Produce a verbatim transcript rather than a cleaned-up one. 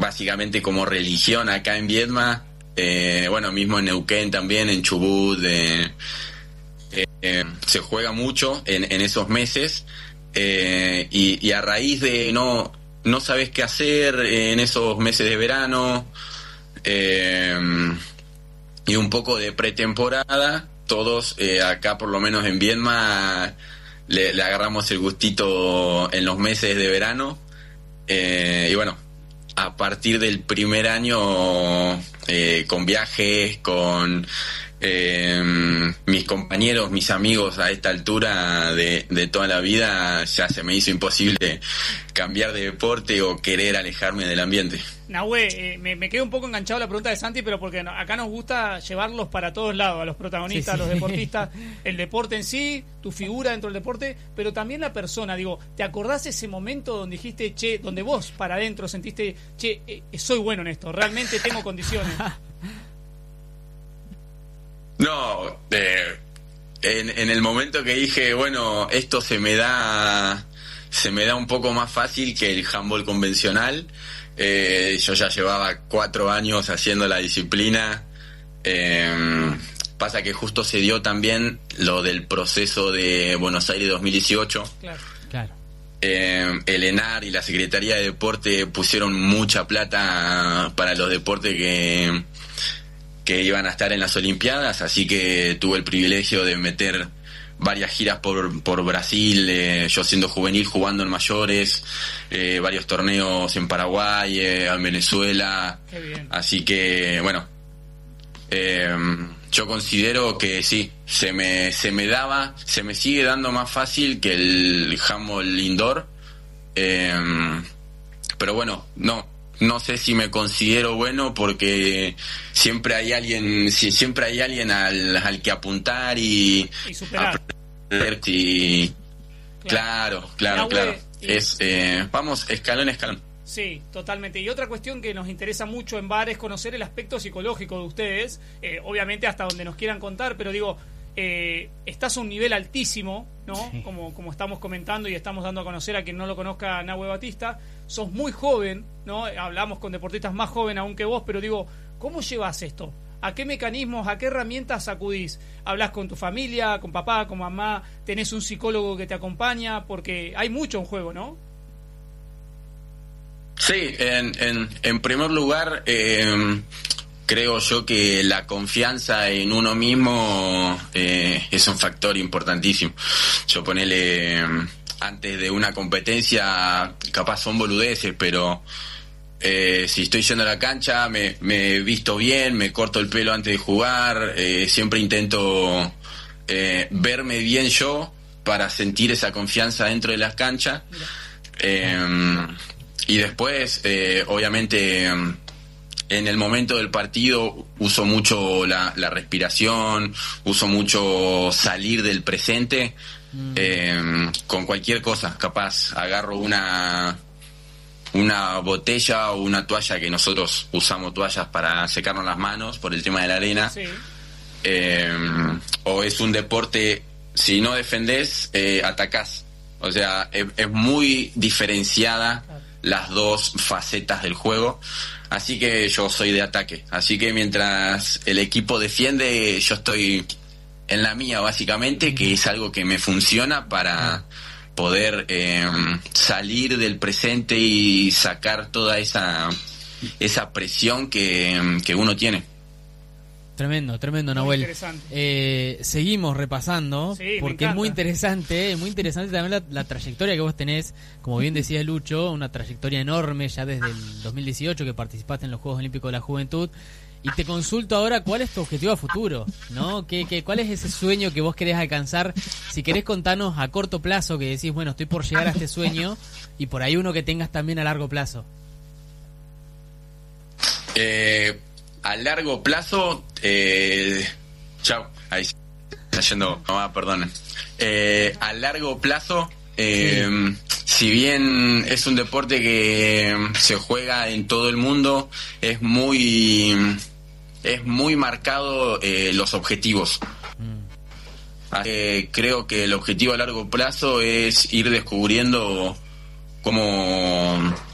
básicamente como religión acá en Viedma, eh, bueno, mismo en Neuquén también, en Chubut, eh, eh, se juega mucho en, en esos meses, eh, y, y a raíz de no, no sabes qué hacer en esos meses de verano, eh, y un poco de pretemporada, todos eh, acá por lo menos en Viedma le, le agarramos el gustito en los meses de verano, eh, y bueno, a partir del primer año, eh, con viajes, con eh, mis compañeros, mis amigos a esta altura de, de toda la vida, ya se me hizo imposible cambiar de deporte o querer alejarme del ambiente. Nahue, eh, me, me quedo un poco enganchado a la pregunta de Santi, pero porque no, acá nos gusta llevarlos para todos lados, a los protagonistas, sí, sí. a los deportistas, el deporte en sí, tu figura dentro del deporte, pero también la persona. Digo, ¿te acordás ese momento donde dijiste, che, donde vos para adentro sentiste, che, eh, soy bueno en esto, realmente tengo condiciones? No, eh, en, en el momento que dije, bueno, esto se me da, se me da un poco más fácil que el handball convencional. Eh, yo ya llevaba cuatro años haciendo la disciplina. Eh, pasa que justo se dio también lo del proceso de Buenos Aires dos mil dieciocho. Claro, claro. Eh, el ENAR y la Secretaría de Deporte pusieron mucha plata para los deportes que, que iban a estar en las Olimpiadas, así que tuve el privilegio de meter varias giras por por Brasil, eh, yo siendo juvenil jugando en mayores, eh, varios torneos en Paraguay, eh, en Venezuela. Qué bien. Así que bueno, eh, yo considero que sí, se me se me daba, se me sigue dando más fácil que el handball indoor, eh, pero bueno, no no sé si me considero bueno, porque siempre hay alguien, siempre hay alguien al, al que apuntar y, y superar. Aprender, y claro, claro, claro. claro. Es eh, vamos escalón a escalón. Sí, totalmente. Y otra cuestión que nos interesa mucho en V A R es conocer el aspecto psicológico de ustedes, eh, obviamente hasta donde nos quieran contar, pero digo, eh, estás a un nivel altísimo, ¿no? Sí. Como, como estamos comentando y estamos dando a conocer a quien no lo conozca, Nahue Batista. Sos muy joven, ¿no? Hablamos con deportistas más jóvenes aún que vos, pero digo, ¿cómo llevas esto? ¿A qué mecanismos, a qué herramientas acudís? ¿Hablas con tu familia, con papá, con mamá? ¿Tenés un psicólogo que te acompaña? Porque hay mucho en juego, ¿no? Sí, en, en, en primer lugar, eh, creo yo que la confianza en uno mismo eh, es un factor importantísimo. Yo ponele, antes de una competencia, capaz son boludeces, pero eh, si estoy yendo a la cancha, me, me visto bien, me corto el pelo antes de jugar, eh, siempre intento eh, verme bien yo para sentir esa confianza dentro de las canchas. Eh, y después, eh, obviamente, en el momento del partido uso mucho la, la respiración, uso mucho salir del presente, mm. eh, con cualquier cosa. Capaz agarro una una botella o una toalla, que nosotros usamos toallas para secarnos las manos por el tema de la arena. Sí. Eh, o es un deporte, si no defendés, eh, atacás. O sea, es, es muy diferenciada las dos facetas del juego. Así que yo soy de ataque. Así que mientras el equipo defiende, yo estoy en la mía, básicamente, que es algo que me funciona para poder eh, salir del presente y sacar toda esa esa presión que, que uno tiene. Tremendo, tremendo, Nahuel. Eh, seguimos repasando, sí, porque es muy interesante, muy interesante también la, la trayectoria que vos tenés, como bien decía Lucho, una trayectoria enorme ya desde el dos mil dieciocho que participaste en los Juegos Olímpicos de la Juventud. Y te consulto ahora, ¿cuál es tu objetivo a futuro? ¿No? ¿Qué, qué, ¿Cuál es ese sueño que vos querés alcanzar? Si querés contarnos a corto plazo, que decís, bueno, estoy por llegar a este sueño, y por ahí uno que tengas también a largo plazo. Eh... A largo plazo, eh, chao, ahí está yendo, mamá, perdón. Eh, a largo plazo, eh, sí. Si bien es un deporte que se juega en todo el mundo, es muy, es muy marcado eh, los objetivos. Mm. Eh, creo que el objetivo a largo plazo es ir descubriendo cómo